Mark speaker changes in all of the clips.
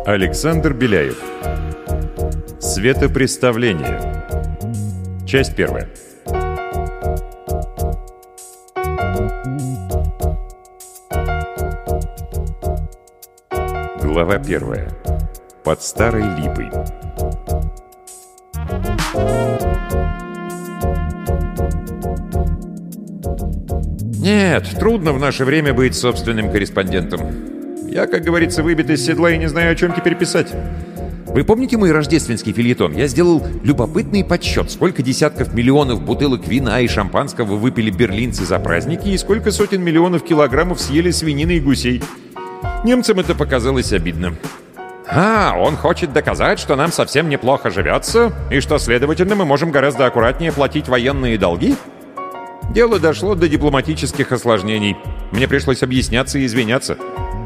Speaker 1: Александр Беляев. Светопреставление. Часть первая. Глава первая. Под старой липой. Нет, трудно в наше время быть собственным корреспондентом. Я, как говорится, выбит из седла и не знаю, о чем теперь писать. Вы помните мой рождественский фельетон? Я сделал любопытный подсчет, сколько десятков миллионов бутылок вина и шампанского выпили берлинцы за праздники и сколько сотен миллионов килограммов съели свинины и гусей. Немцам это показалось обидно. Он хочет доказать, что нам совсем неплохо живется, и что, следовательно, мы можем гораздо аккуратнее платить военные долги? Дело дошло до дипломатических осложнений. Мне пришлось объясняться и извиняться.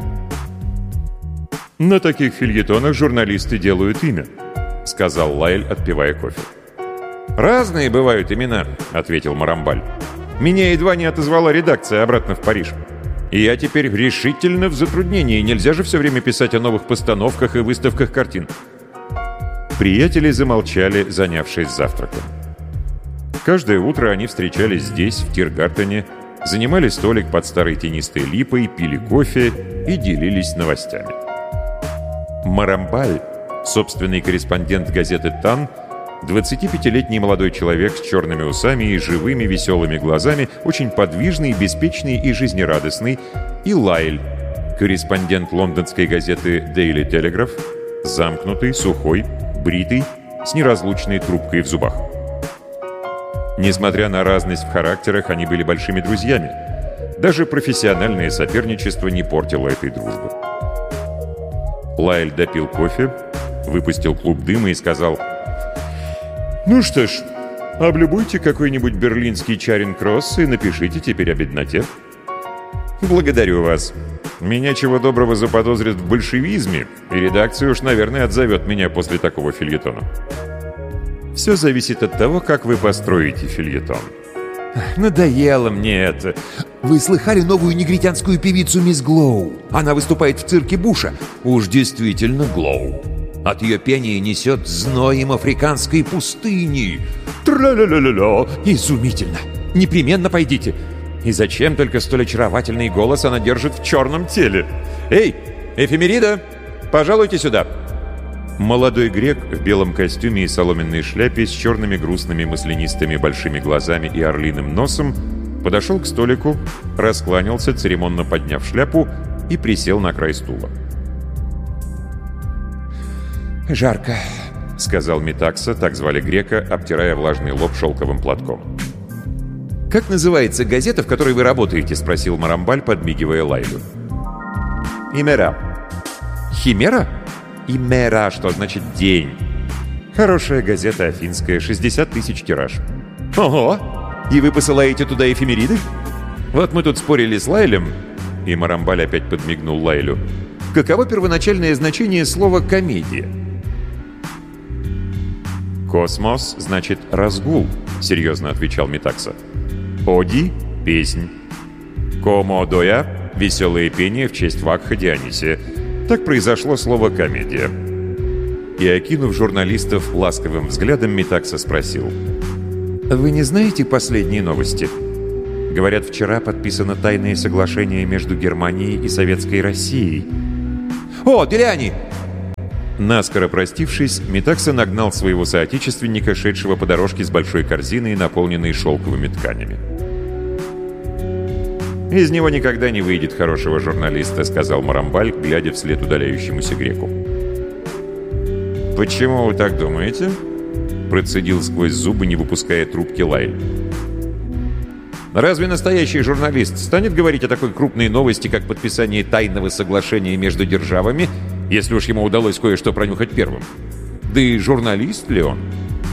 Speaker 1: «На таких фельетонах журналисты делают имя», — сказал Лайль, отпивая кофе. «Разные бывают имена», — ответил Марамбаль. «Меня едва не отозвала редакция обратно в Париж. И я теперь решительно в затруднении. Нельзя же все время писать о новых постановках и выставках картин». Приятели замолчали, занявшись завтраком. Каждое утро они встречались здесь, в Тиргартене, занимали столик под старой тенистой липой, пили кофе и делились новостями. Марамбаль, собственный корреспондент газеты «Тан», 25-летний молодой человек с черными усами и живыми веселыми глазами, очень подвижный, беспечный и жизнерадостный, и Лайль, корреспондент лондонской газеты «Дейли Телеграф», замкнутый, сухой, бритый, с неразлучной трубкой в зубах. Несмотря на разность в характерах, они были большими друзьями. Даже профессиональное соперничество не портило этой дружбы. Лайль допил кофе, выпустил клуб дыма и сказал: «Ну что ж, облюбуйте какой-нибудь берлинский Чаринг-Кросс и напишите теперь о бедноте». «Благодарю вас. Меня чего доброго заподозрят в большевизме, и редакция уж, наверное, отзовет меня после такого фельетона». «Все зависит от того, как вы построите фельетон». «Надоело мне это».
Speaker 2: «Вы слыхали новую негритянскую певицу мисс Глоу? Она выступает в цирке Буша».
Speaker 3: «Уж действительно Глоу. От ее пения несет зноем африканской пустыни».
Speaker 2: «Тра-ля-ля-ля-ля».
Speaker 3: «Изумительно. Непременно пойдите».
Speaker 1: И зачем только столь очаровательный голос она держит в черном теле? «Эй, эфемерида, пожалуйте сюда!» Молодой грек в белом костюме и соломенной шляпе с черными грустными маслянистыми большими глазами и орлиным носом подошел к столику, раскланялся, церемонно подняв шляпу, и присел на край стула.
Speaker 2: «Жарко»,
Speaker 1: — сказал Метакса, так звали грека, обтирая влажный лоб шелковым платком.
Speaker 3: «Как называется газета, в которой вы работаете?» —
Speaker 1: спросил Марамбаль, подмигивая Лайлю.
Speaker 3: «Имера».
Speaker 1: «Химера?» «Имера», что значит «день». Хорошая газета афинская, 60 тысяч тираж.
Speaker 3: «Ого! И вы посылаете туда эфемериды?»
Speaker 1: «Вот мы тут спорили с Лайлем», и Марамбаль опять подмигнул Лайлю.
Speaker 3: «Каково первоначальное значение слова «комедия»?»
Speaker 1: «Космос» значит «разгул», — серьезно отвечал Метакса. «Оди» — «песнь». «Комодоя» — «веселое пение в честь Вакха Дионисия». Так произошло слово «комедия». И, окинув журналистов ласковым взглядом, Метакса спросил: «Вы не знаете последние новости? Говорят, вчера подписано тайное соглашение между Германией и Советской Россией».
Speaker 3: «О, Деляни!»
Speaker 1: Наскоро простившись, Метакса нагнал своего соотечественника, шедшего по дорожке с большой корзиной, наполненной шелковыми тканями. «Из него никогда не выйдет хорошего журналиста», — сказал Марамбаль, глядя вслед удаляющемуся греку. «Почему вы так думаете?» — процедил сквозь зубы, не выпуская трубки Лайль. «Разве настоящий журналист станет говорить о такой крупной новости, как подписание тайного соглашения между державами, если уж ему удалось кое-что пронюхать первым? Да и журналист ли он?»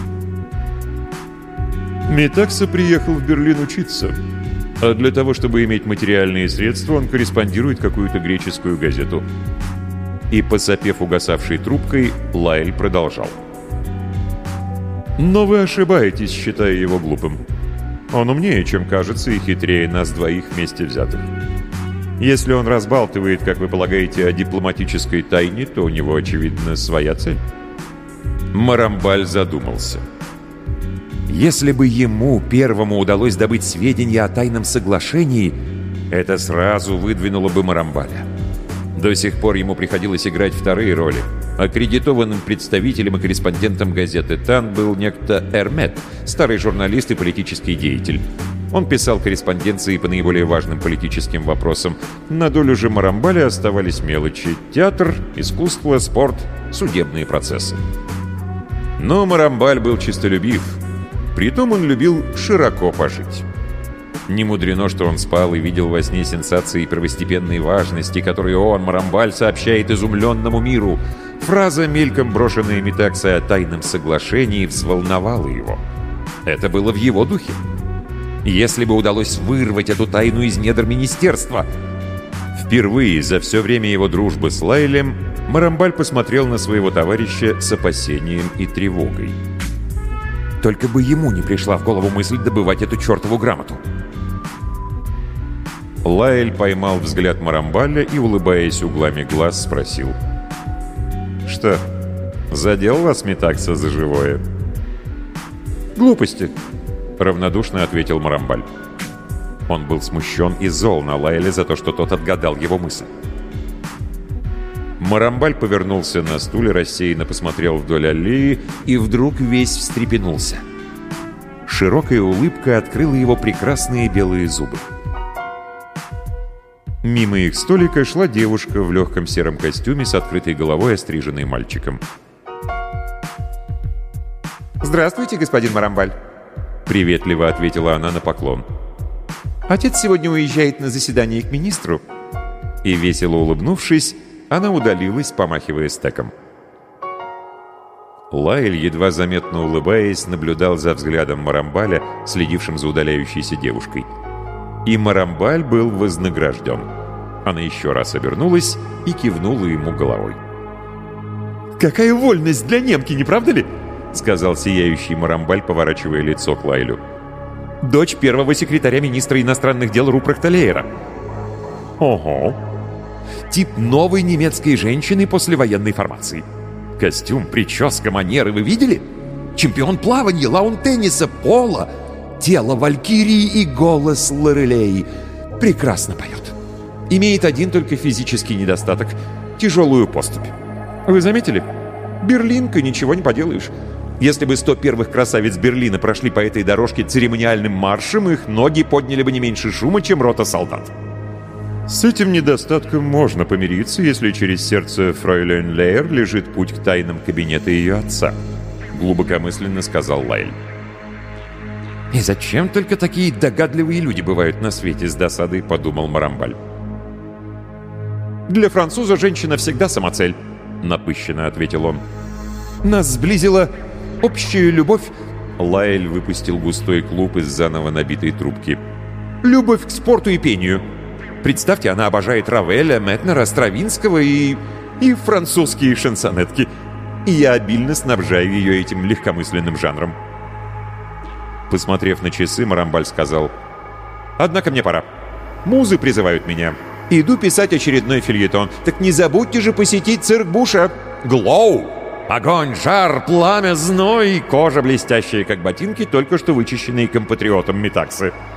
Speaker 1: Метакса приехал в Берлин учиться. А для того, чтобы иметь материальные средства, он корреспондирует какую-то греческую газету. И, посопев угасавшей трубкой, Лайль продолжал. «Но вы ошибаетесь, считая его глупым. Он умнее, чем кажется, и хитрее нас двоих вместе взятых. Если он разбалтывает, как вы полагаете, о дипломатической тайне, то у него, очевидно, своя цель. Марамбаль задумался. Если бы ему первому удалось добыть сведения о тайном соглашении, это сразу выдвинуло бы Марамбаля. До сих пор ему приходилось играть вторые роли. Аккредитованным представителем и корреспондентом газеты «Тан» был некто Эрмет, старый журналист и политический деятель. Он писал корреспонденции по наиболее важным политическим вопросам. На долю же Марамбаля оставались мелочи: театр, искусство, спорт, судебные процессы. Но Марамбаль был честолюбив. Притом он любил широко пожить. Не мудрено, что он спал и видел во сне сенсации первостепенной важности, которые он, Марамбаль, сообщает изумленному миру. Фраза, мельком брошенная Метаксой о тайном соглашении, взволновала его. Это было в его духе. Если бы удалось вырвать эту тайну из недр министерства. Впервые за все время его дружбы с Лайлем Марамбаль посмотрел на своего товарища с опасением и тревогой. Только бы ему не пришла в голову мысль добывать эту чертову грамоту. Лайль поймал взгляд Марамбаля и, улыбаясь углами глаз, спросил: «Что, задел вас Метакса за живое?» «Глупости», — равнодушно ответил Марамбаль. Он был смущен и зол на Лайля за то, что тот отгадал его мысль. Марамбаль повернулся на стуле, рассеянно посмотрел вдоль аллеи и вдруг весь встрепенулся. Широкая улыбка открыла его прекрасные белые зубы. Мимо их столика шла девушка в легком сером костюме с открытой головой, остриженной мальчиком.
Speaker 2: «Здравствуйте, господин Марамбаль»,
Speaker 1: — приветливо ответила она на поклон.
Speaker 2: «Отец сегодня уезжает на заседание к министру».
Speaker 1: И, весело улыбнувшись, она удалилась, помахивая стеком. Лайль, едва заметно улыбаясь, наблюдал за взглядом Марамбаля, следившим за удаляющейся девушкой. И Марамбаль был вознагражден. Она еще раз обернулась и кивнула ему головой.
Speaker 2: «Какая вольность для немки, не правда ли?»
Speaker 1: — сказал сияющий Марамбаль, поворачивая лицо к Лайлю.
Speaker 2: «Дочь первого секретаря министра иностранных дел Рупрехта Лейера».
Speaker 1: «Ого!»
Speaker 2: «Тип новой немецкой женщины послевоенной формации. Костюм, прическа, манеры вы видели? Чемпион плавания, лаун-тенниса, пола, тело валькирии и голос Лорелей. Прекрасно поет. Имеет один только физический недостаток — тяжелую поступь. Вы заметили? Берлинка, ничего не поделаешь. Если бы 100 первых красавиц Берлина прошли по этой дорожке церемониальным маршем, их ноги подняли бы не меньше шума, чем рота солдат».
Speaker 1: С этим недостатком можно помириться, если через сердце фройлен Лейер лежит путь к тайнам кабинета ее отца, глубокомысленно сказал Лайль.
Speaker 2: «И зачем только такие догадливые люди бывают на свете?» — с досадой подумал Марамбаль. «Для француза женщина всегда самоцель», — напыщенно ответил он. «Нас сблизила общая любовь».
Speaker 1: Лайль выпустил густой клуб из заново набитой трубки.
Speaker 2: «Любовь к спорту и пению. Представьте, она обожает Равеля, Метнера, Стравинского и французские шансонетки. И я обильно снабжаю ее этим легкомысленным жанром».
Speaker 1: Посмотрев на часы, Марамбаль сказал:
Speaker 2: «Однако мне пора. Музы призывают меня. Иду писать очередной фельетон. Так не забудьте же посетить цирк Буша. Глоу! Огонь, жар, пламя, зной, кожа блестящая, как ботинки, только что вычищенные компатриотом Метаксы».